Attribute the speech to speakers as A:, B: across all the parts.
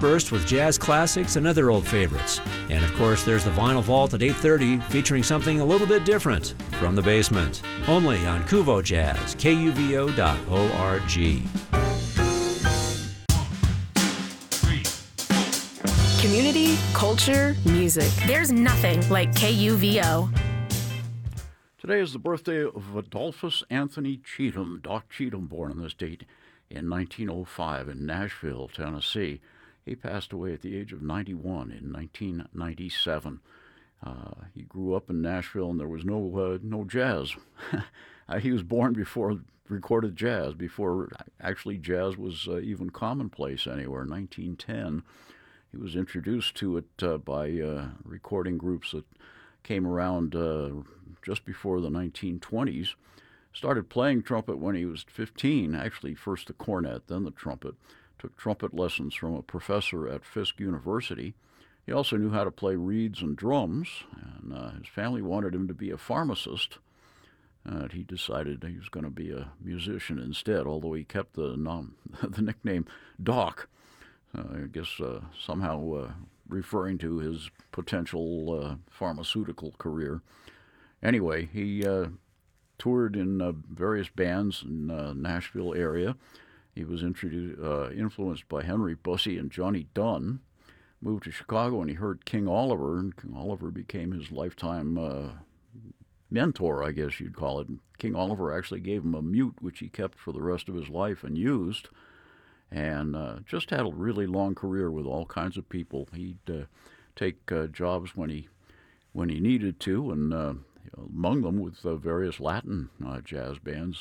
A: interspersed with jazz classics and other old favorites. And of course, there's the Vinyl Vault at 8:30 featuring something a little bit different from the basement. Only on Kuvo Jazz, kuvo.org.
B: Community, culture, music. There's nothing like KUVO.
C: Today is the birthday of Adolphus Anthony Cheatham, Doc Cheatham, born on this date in 1905 in Nashville, Tennessee. He passed away at the age of 91 in 1997. He grew up in Nashville, and there was no jazz. He was born before recorded jazz, before actually jazz was even commonplace anywhere. In 1910, he was introduced to it by recording groups that came around just before the 1920s. Started playing trumpet when he was 15, actually first the cornet, then the trumpet. Took trumpet lessons from a professor at Fisk University. He also knew how to play reeds and drums, and his family wanted him to be a pharmacist. He decided he was going to be a musician instead, although he kept the nickname Doc, I guess somehow referring to his potential pharmaceutical career. Anyway, he toured in various bands in the Nashville area. He was influenced by Henry Bussey and Johnny Dunn. Moved to Chicago and he heard King Oliver, and King Oliver became his lifetime mentor, I guess you'd call it. King Oliver actually gave him a mute, which he kept for the rest of his life and used. And just had a really long career with all kinds of people. He'd take jobs when he needed to, and among them with various Latin jazz bands,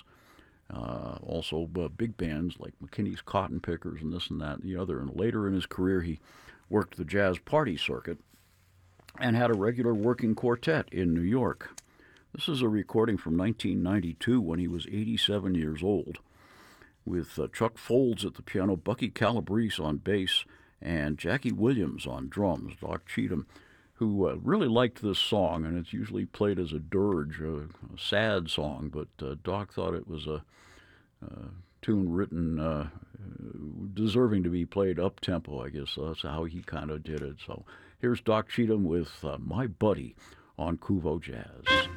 C: also big bands like McKinney's Cotton Pickers and this and that and the other. And later in his career, he worked the jazz party circuit and had a regular working quartet in New York. This is a recording from 1992 when he was 87 years old, with Chuck Folds at the piano, Bucky Calabrese on bass, and Jackie Williams on drums. Doc Cheatham, who really liked this song, and it's usually played as a dirge, a sad song, but Doc thought it was a tune written deserving to be played up-tempo, I guess. So that's how he kind of did it. So here's Doc Cheatham with My Buddy on Kuvo Jazz.